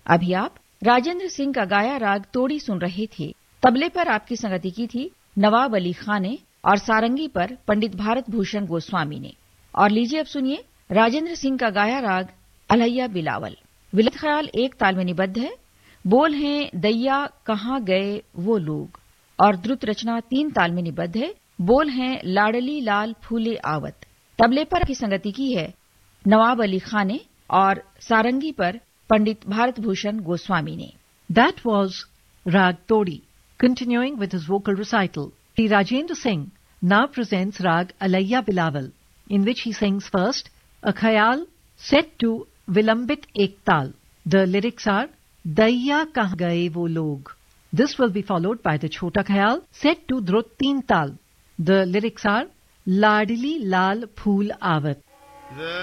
अभी आप राजेंद्र सिंह का गाया राग तोड़ी सुन रहे थे। तबले पर आपकी संगति की थी नवाब अली खां ने और सारंगी पर पंडित भारत भूषण गोस्वामी ने। और लीजिए अब सुनिए राजेंद्र सिंह का गाया राग अलैया बिलावल। विलय ख्याल एक ताल में निबद्ध है। बोल हैं दैया कहाँ गए वो लोग, और द्रुत रचना 3 ताल में निबद्ध है। बोल हैं लाडली लाल फूले आवत। तबले पर की संगति की है नवाब अली खां ने और सारंगी पर पंडित भारत भूषण गोस्वामी ने। That was Rag Todi. Continuing with his vocal recital, Sri Rajendra Singh now presents Rag Alaiya Bilawal, in which he sings first a khayal set to Vilambit Ek Tal. The lyrics are Daiya Kahan Gaye Wo Log. This will be followed by the Chhota Khayal set to Drut Teen Tal. The lyrics are Ladli Lal Phool Avat.